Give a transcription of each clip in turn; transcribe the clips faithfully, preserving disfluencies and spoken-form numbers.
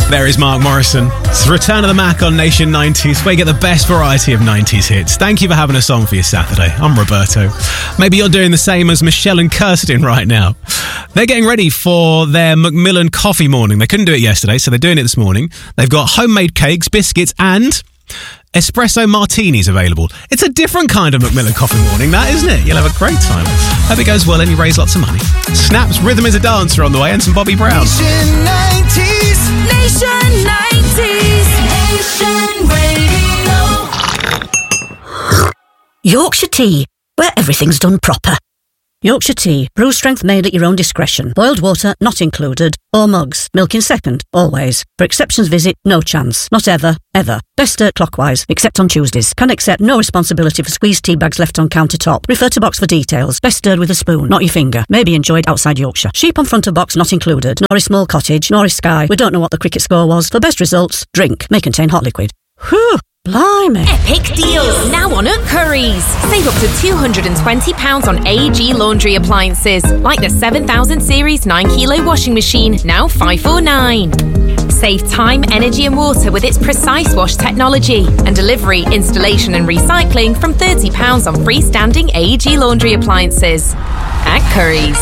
There is Mark Morrison. It's the Return of the Mac on Nation nineties, where you get the best variety of nineties hits. Thank you for having us on for your Saturday. I'm Roberto. Maybe you're doing the same as Michelle and Kirsten right now. They're getting ready for their Macmillan coffee morning. They couldn't do it yesterday, so they're doing it this morning. They've got homemade cakes, biscuits, and espresso martinis available. It's a different kind of Macmillan coffee morning, that, isn't it? You'll have a great time. Hope it goes well and you raise lots of money. Snaps, Rhythm is a Dancer on the way, and some Bobby Brown. Nation nineties. Nation nineties. Nation Radio. Yorkshire Tea, where everything's done proper. Yorkshire Tea, brew strength made at your own discretion. Boiled water not included. Or mugs. Milk in second, always. For exceptions visit, no chance. Not ever, ever. Best stirred clockwise, except on Tuesdays. Can accept no responsibility for squeezed tea bags left on countertop. Refer to box for details. Best stirred with a spoon, not your finger. May be enjoyed outside Yorkshire. Sheep on front of box not included. Nor a small cottage, nor a sky. We don't know what the cricket score was. For best results, drink. May contain hot liquid. Whew! Blimey. Epic deals now on at Currys. Save up to two hundred twenty pounds on A E G laundry appliances, like the seven thousand series nine kilo washing machine, now five four nine. Save time, energy and water with its Precise Wash technology, and delivery, installation and recycling from thirty pounds on freestanding A E G laundry appliances. At Currys.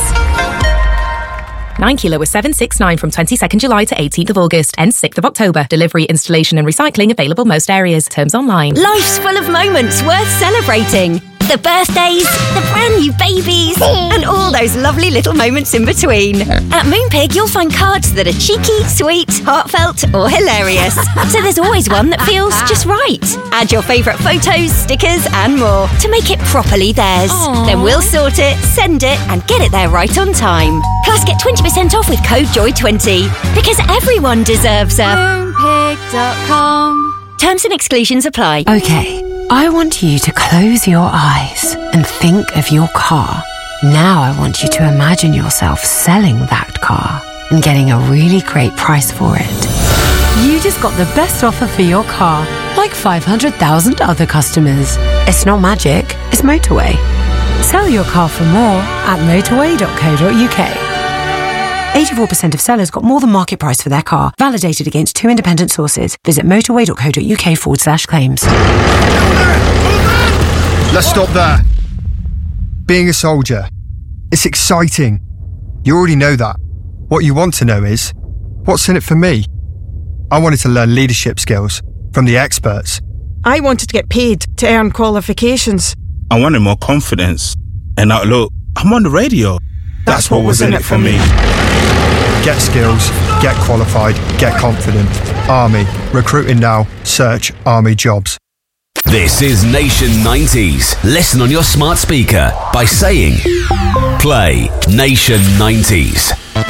nine kilo was seven sixty-nine from twenty-second July to eighteenth of August. Ends sixth of October. Delivery, installation and recycling available most areas. Terms online. Life's full of moments worth celebrating. The birthdays, the brand new babies, and all those lovely little moments in between. At Moonpig, you'll find cards that are cheeky, sweet, heartfelt, or hilarious. So there's always one that feels just right. Add your favourite photos, stickers, and more to make it properly theirs. Aww. Then we'll sort it, send it, and get it there right on time. Plus, get twenty percent off with code joy twenty. Because everyone deserves a moonpig dot com. Terms and exclusions apply. Okay, I want you to close your eyes and think of your car. Now I want you to imagine yourself selling that car and getting a really great price for it. You just got the best offer for your car, like five hundred thousand other customers. It's not magic, it's Motorway. Sell your car for more at motorway dot co dot uk. eighty-four percent of sellers got more than market price for their car, validated against two independent sources. Visit motorway dot co dot uk forward slash claims. Let's stop there. Being a soldier, it's exciting. You already know that. What you want to know is, what's in it for me? I wanted to learn leadership skills from the experts. I wanted to get paid to earn qualifications. I wanted more confidence. And now look, I'm on the radio. That's, That's what, what was in it for me. Get skills, get qualified, get confident. Army. Recruiting now. Search Army Jobs. This is Nation nineties. Listen on your smart speaker by saying, play Nation nineties.